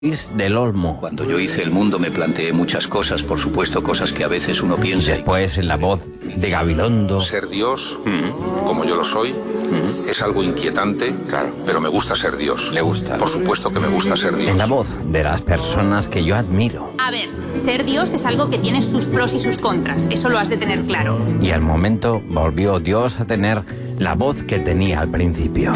del Olmo. Cuando yo hice el mundo me planteé muchas cosas, por supuesto, cosas que a veces uno piensa. Después, en la voz de Gabilondo. Ser Dios, como yo lo soy, es algo inquietante, Claro. pero me gusta ser Dios. Le gusta. Por supuesto que me gusta ser Dios. En la voz de las personas que yo admiro. A ver, ser Dios es algo que tiene sus pros y sus contras. Eso lo has de tener claro. Y al momento volvió Dios a tener la voz que tenía al principio.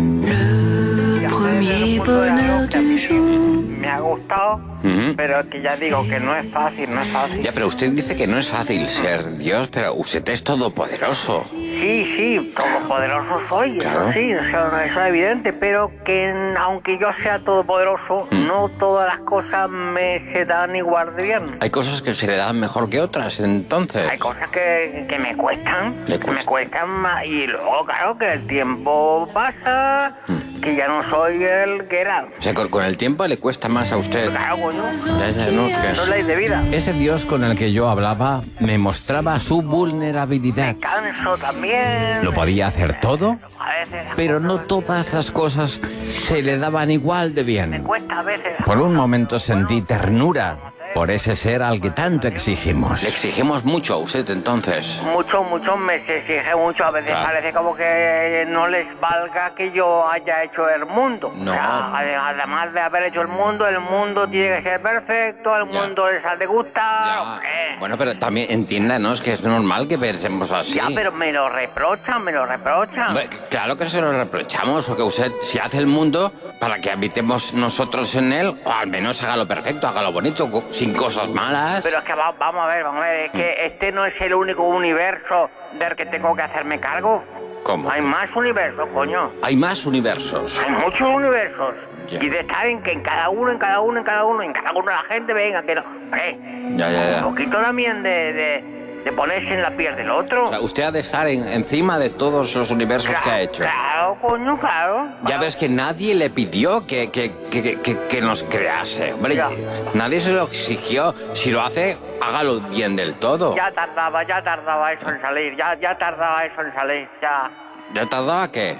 Me ha gustado, pero que ya digo que no es fácil, no es fácil. Ya, pero usted dice que no es fácil ser Dios, pero usted es todopoderoso. Sí, todopoderoso soy, Claro. eso sí, eso es evidente, pero que aunque yo sea todopoderoso, no todas las cosas me se dan igual de bien. Hay cosas que se le dan mejor que otras, entonces. Hay cosas que me cuestan, Le que me cuesta. cuestan más, y luego, claro, que el tiempo pasa, que ya no soy el que era. O sea, con el tiempo le cuesta más a usted. Claro, coño, Ya, no, que no es ley de vida. Ese Dios con el que yo hablaba me mostraba su vulnerabilidad. Canso también. Lo podía hacer todo, A veces las pero no cosas todas las cosas se le daban igual de me bien. cuesta a veces. Por un momento sentí ternura por ese ser al que tanto exigimos. Le exigimos mucho a usted, entonces. Muchos meses exige mucho, a veces Claro. parece como que no les valga que yo haya hecho el mundo. No. O sea, además de haber hecho el mundo tiene que ser perfecto, el Ya. mundo les ha de gustar, hombre. Bueno, pero también entiéndanos que es normal que pensemos así. Ya, pero me lo reprochan. Hombre, claro que se lo reprochamos, porque usted si hace el mundo para que habitemos nosotros en él, o al menos hágalo perfecto, hágalo bonito, sin cosas malas. Pero es que vamos a ver, es que este no es el único universo del que tengo que hacerme cargo. ¿Cómo? Hay más universos, coño. Hay más universos. Hay muchos universos. Ya. Y de estar en cada uno de la gente venga, que no. Ya. Un poquito también de ponerse en la piel del otro. O sea, usted ha de estar encima de todos los universos que ha hecho. Claro, coño, claro. Ya ves que nadie le pidió que nos crease. Hombre, Ya. nadie se lo exigió. Si lo hace, hágalo bien del todo. Ya tardaba eso en salir, ya tardaba eso en salir, ya. ¿Ya tardaba qué?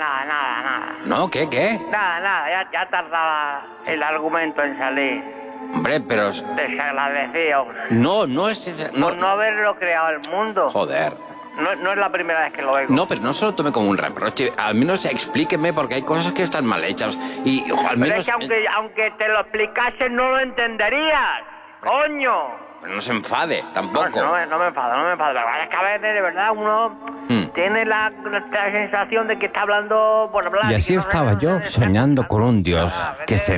Nada. ¿No? ¿Qué? Nada, ya tardaba el argumento en salir. Hombre, pero... Desagradecidos. No es... Por no haberlo creado el mundo. Joder. No es la primera vez que lo oigo. No, pero no se lo tome como un reproche. Al menos explíqueme, porque hay cosas que están mal hechas. Y al Pero menos... es que aunque te lo explicase no lo entenderías. ¡Coño! Pero no se enfade, tampoco. No me enfado. La verdad es que a veces de verdad uno tiene la sensación de que está hablando por hablar. Y así estaba yo, soñando con un Dios que se